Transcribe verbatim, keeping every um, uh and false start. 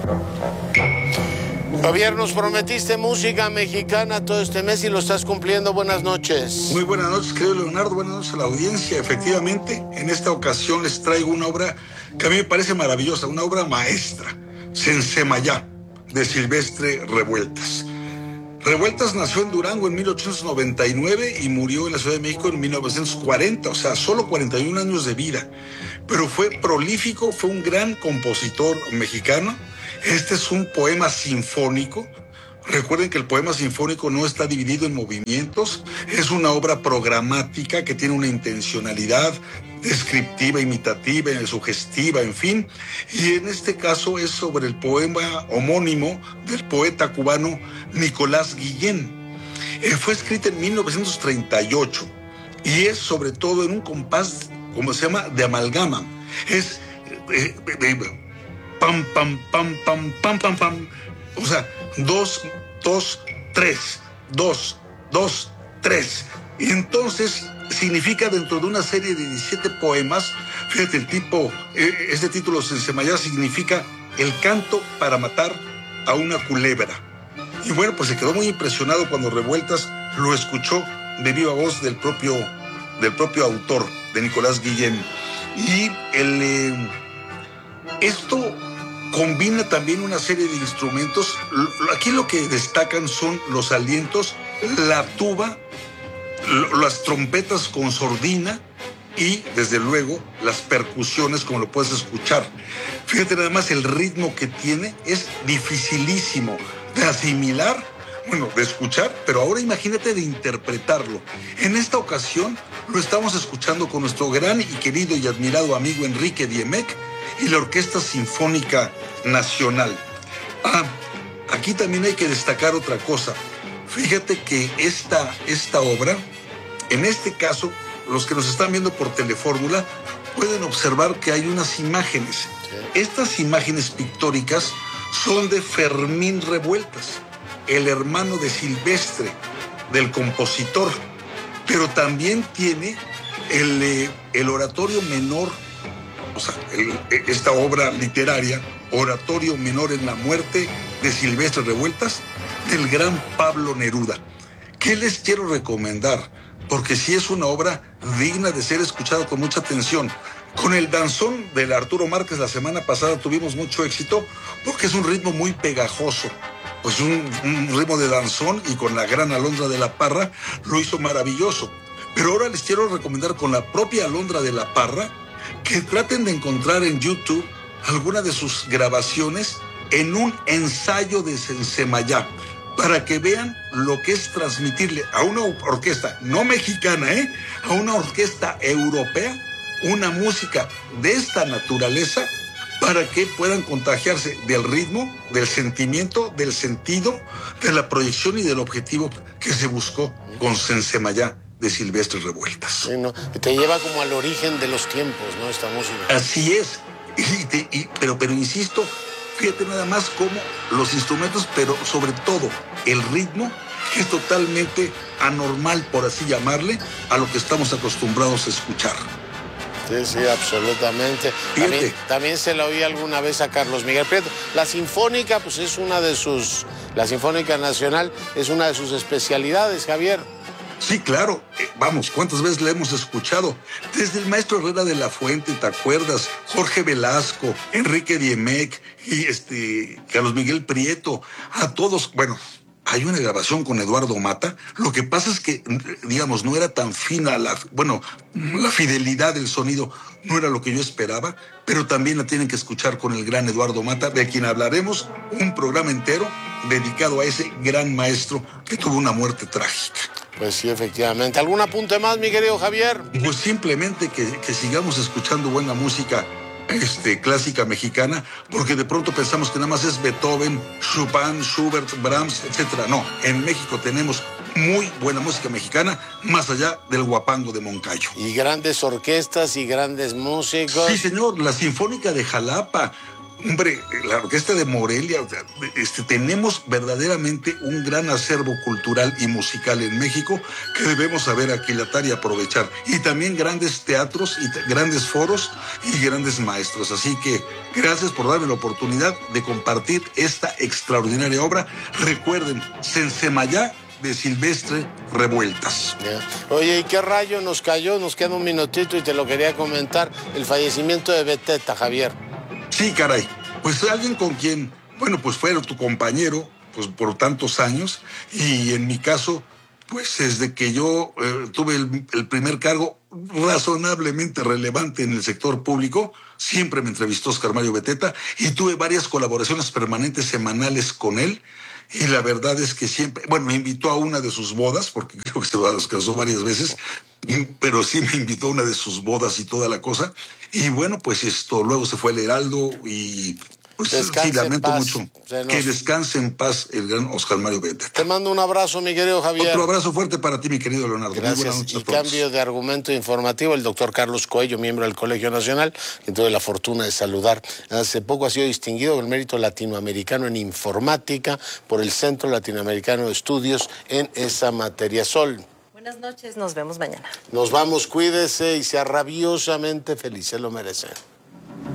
Javier, nos prometiste música mexicana todo este mes y lo estás cumpliendo. Buenas noches. Muy buenas noches, querido Leonardo. Buenas noches a la audiencia. Efectivamente, en esta ocasión les traigo una obra que a mí me parece maravillosa, una obra maestra, Sensemayá, de Silvestre Revueltas. Revueltas nació en Durango en mil ochocientos noventa y nueve y murió en la Ciudad de México en mil novecientos cuarenta, o sea, solo cuarenta y un años de vida. Pero fue prolífico, fue un gran compositor mexicano. Este es un poema sinfónico. Recuerden que el poema sinfónico no está dividido en movimientos, es una obra programática que tiene una intencionalidad descriptiva, imitativa, sugestiva, en fin. Y en este caso es sobre el poema homónimo del poeta cubano Nicolás Guillén. Eh, fue escrita en mil novecientos treinta y ocho y es sobre todo en un compás, como se llama, de amalgama. Es eh, eh, eh, pam, pam, pam, pam, pam, pam, pam. O sea, dos, dos, tres, dos, dos, tres. Y entonces significa, dentro de una serie de diecisiete poemas, fíjate el tipo, eh, este título Sensemayá significa el canto para matar a una culebra. Y bueno, pues se quedó muy impresionado cuando Revueltas lo escuchó de viva voz del propio, del propio autor, de Nicolás Guillén. Y el, eh, esto combina también una serie de instrumentos. Aquí lo que destacan son los alientos, la tuba, las trompetas con sordina y, desde luego, las percusiones, como lo puedes escuchar. Fíjate nada más, el ritmo que tiene es dificilísimo de asimilar, bueno, de escuchar, pero ahora imagínate de interpretarlo. En esta ocasión lo estamos escuchando con nuestro gran y querido y admirado amigo Enrique Diemec y la Orquesta Sinfónica Nacional. Ah, aquí también hay que destacar otra cosa. Fíjate que esta, esta obra, en este caso, los que nos están viendo por Telefórmula pueden observar que hay unas imágenes. Estas imágenes pictóricas son de Fermín Revueltas, el hermano de Silvestre, del compositor, pero también tiene el, eh, el oratorio menor, o sea, el, esta obra literaria, Oratorio Menor en la Muerte de Silvestre Revueltas, del gran Pablo Neruda. ¿Qué les quiero recomendar? Porque sí es una obra digna de ser escuchada con mucha atención. Con el danzón del Arturo Márquez la semana pasada tuvimos mucho éxito porque es un ritmo muy pegajoso. Pues un, un ritmo de danzón, y con la gran Alondra de la Parra lo hizo maravilloso. Pero ahora les quiero recomendar con la propia Alondra de la Parra que traten de encontrar en YouTube alguna de sus grabaciones en un ensayo de Sensemayá, para que vean lo que es transmitirle a una orquesta, no mexicana, ¿eh? a una orquesta europea, una música de esta naturaleza, para que puedan contagiarse del ritmo, del sentimiento, del sentido, de la proyección y del objetivo que se buscó con Sensemayá de Silvestre Revueltas. Sí, ¿no? Te lleva como al origen de los tiempos, ¿no? Esta música. Así es, y te, y, pero, pero insisto, fíjate nada más cómo los instrumentos, pero sobre todo el ritmo, que es totalmente anormal, por así llamarle, a lo que estamos acostumbrados a escuchar. Sí, sí, absolutamente. También, también se la oí alguna vez a Carlos Miguel Prieto. La Sinfónica, pues es una de sus, la Sinfónica Nacional es una de sus especialidades, Javier. Sí, claro. Eh, vamos, ¿cuántas veces la hemos escuchado? Desde el maestro Herrera de la Fuente, ¿te acuerdas? Jorge Velasco, Enrique Diemec y este Carlos Miguel Prieto, a todos. Bueno, hay una grabación con Eduardo Mata. Lo que pasa es que, digamos, no era tan fina la, bueno, la fidelidad del sonido no era lo que yo esperaba, pero también la tienen que escuchar con el gran Eduardo Mata, de quien hablaremos un programa entero dedicado a ese gran maestro que tuvo una muerte trágica. Pues sí, efectivamente. ¿Algún apunte más, mi querido Javier? Pues simplemente que, que sigamos escuchando buena música este, clásica mexicana, porque de pronto pensamos que nada más es Beethoven, Chopin, Schubert, Brahms, etcétera. No, en México tenemos muy buena música mexicana, más allá del guapango de Moncayo. Y grandes orquestas y grandes músicos. Sí, señor, la Sinfónica de Jalapa, Hombre, la orquesta de Morelia, o sea, este, tenemos verdaderamente un gran acervo cultural y musical en México que debemos saber aquilatar y aprovechar. Y también grandes teatros, y grandes foros y grandes maestros. Así que gracias por darme la oportunidad de compartir esta extraordinaria obra. Recuerden, Sensemayá de Silvestre Revueltas. Yeah. Oye, ¿y qué rayo nos cayó? Nos queda un minutito y te lo quería comentar. El fallecimiento de Beteta, Javier. Sí, caray. Pues alguien con quien, bueno, pues fue tu compañero, pues por tantos años, y en mi caso, pues desde que yo eh, tuve el, el primer cargo razonablemente relevante en el sector público, siempre me entrevistó Oscar Mario Beteta, y tuve varias colaboraciones permanentes semanales con él. Y la verdad es que siempre, bueno, me invitó a una de sus bodas, porque creo que se los casó varias veces, pero sí me invitó a una de sus bodas y toda la cosa. Y bueno, pues esto, luego se fue al Heraldo y pues descanse sí, lamento en paz. mucho. Nos... Que descanse en paz el gran Oscar Mario Beteta. Te mando un abrazo, mi querido Javier. Otro abrazo fuerte para ti, mi querido Leonardo. Gracias. Muy buenas noches y a todos. Cambio de argumento informativo, el doctor Carlos Coello, miembro del Colegio Nacional, que tuve la fortuna de saludar. Hace poco ha sido distinguido con el mérito latinoamericano en informática por el Centro Latinoamericano de Estudios en esa materia. Sol. Buenas noches, nos vemos mañana. Nos vamos, cuídese y sea rabiosamente feliz, se lo merece.